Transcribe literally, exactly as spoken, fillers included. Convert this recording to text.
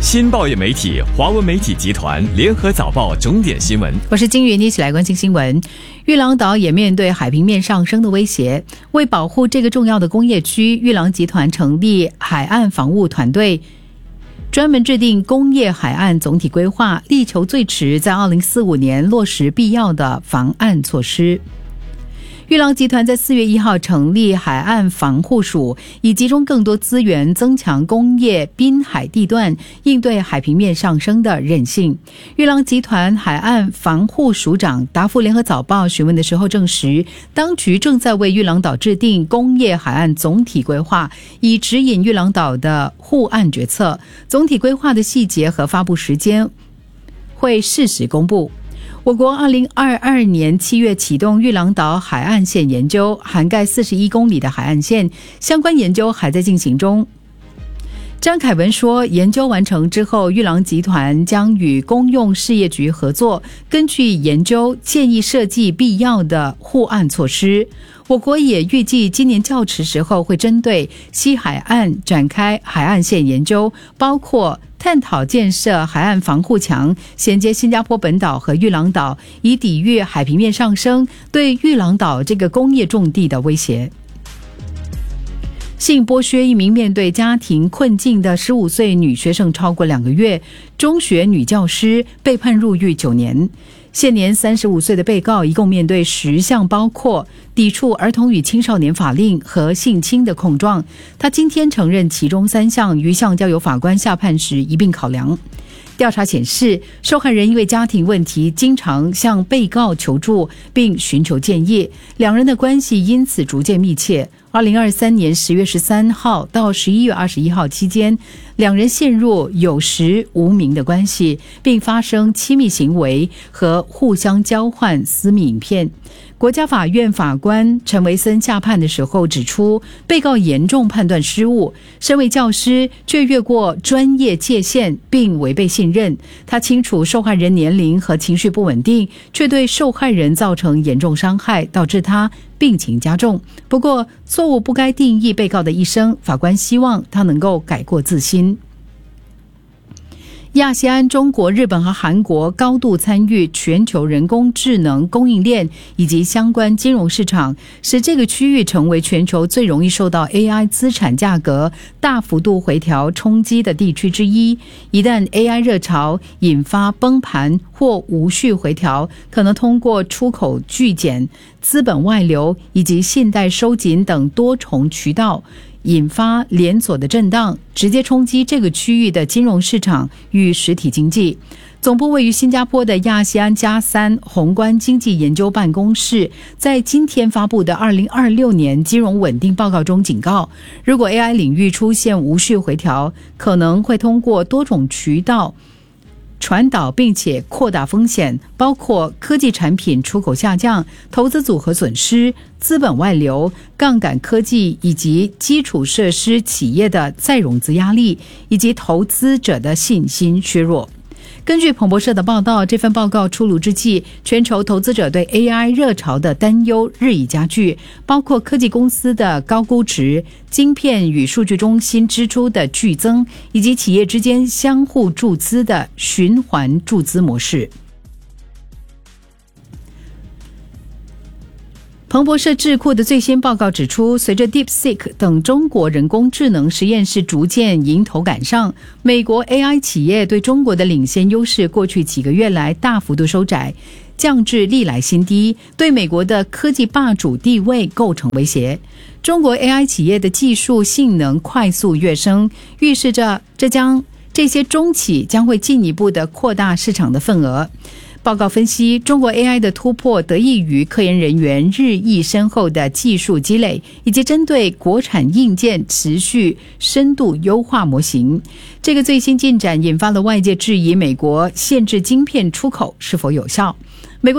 新报业媒体华文媒体集团联合早报重点新闻。 我是金云，一起来关心新闻。玉郎岛也面对海平面上升的威胁，为保护这个重要的工业区，玉郎集团成立海岸防务团队，专门制定工业海岸总体规划，力求最迟在二零四五年落实必要的防岸措施。玉郎集团在四月一号成立海岸防护署，以集中更多资源增强工业滨海地段，应对海平面上升的韧性。玉郎集团海岸防护署长答复联合早报询问的时候证实，当局正在为玉郎岛制定工业海岸总体规划，以指引玉郎岛的护岸决策。总体规划的细节和发布时间会适时公布。我国二零二二年七月启动玉郎岛海岸线研究，涵盖四十一公里的海岸线，相关研究还在进行中。张凯文说，研究完成之后，玉郎集团将与公用事业局合作，根据研究建议设计必要的护岸措施。我国也预计今年较迟时候会针对西海岸展开海岸线研究，包括探讨建设海岸防护墙，衔接新加坡本岛和玉郎岛，以抵御海平面上升对玉郎岛这个工业重地的威胁。性剥削，一名面对家庭困境的十五岁女学生超过两个月，中学女教师被判入狱九年。现年三十五岁的被告一共面对十项包括抵触儿童与青少年法令和性侵的控状，他今天承认其中三项，余项交由法官下判时一并考量。调查显示，受害人因为家庭问题经常向被告求助并寻求建议，两人的关系因此逐渐密切。二零二三年十月十三号到十一月二十一号期间，两人陷入有实无名的关系，并发生亲密行为和互相交换私密影片。国家法院法官陈维森下判的时候指出，被告严重判断失误，身为教师却越过专业界限并违背信任。他清楚受害人年龄和情绪不稳定，却对受害人造成严重伤害，导致他病情加重。不过，错误不该定义被告的一生，法官希望他能够改过自新。亚细安、中国、日本和韩国高度参与全球人工智能供应链以及相关金融市场，使这个区域成为全球最容易受到 A I 资产价格大幅度回调冲击的地区之一。一旦 A I 热潮引发崩盘或无序回调，可能通过出口巨减、资本外流以及信贷收紧等多重渠道引发连锁的震荡，直接冲击这个区域的金融市场与实体经济。总部位于新加坡的亚细安加三宏观经济研究办公室在今天发布的二零二六年金融稳定报告中警告，如果 A I 领域出现无序回调，可能会通过多种渠道传导并且扩大风险，包括科技产品出口下降、投资组合损失、资本外流、杠杆科技以及基础设施企业的再融资压力，以及投资者的信心削弱。根据彭博社的报道，这份报告出炉之际，全球投资者对 A I 热潮的担忧日益加剧，包括科技公司的高估值、晶片与数据中心支出的剧增，以及企业之间相互注资的循环注资模式。彭博社智库的最新报告指出，随着 DeepSeek 等中国人工智能实验室逐渐迎头赶上，美国 A I 企业对中国的领先优势过去几个月来大幅度收窄，降至历来新低，对美国的科技霸主地位构成威胁。中国 A I 企业的技术性能快速跃升，预示着这将这些中企将会进一步的扩大市场的份额。报告分析，中国 A I 的突破得益于科研人员日益深厚的技术积累，以及针对国产硬件持续深度优化模型。这个最新进展引发了外界质疑美国限制晶片出口是否有效。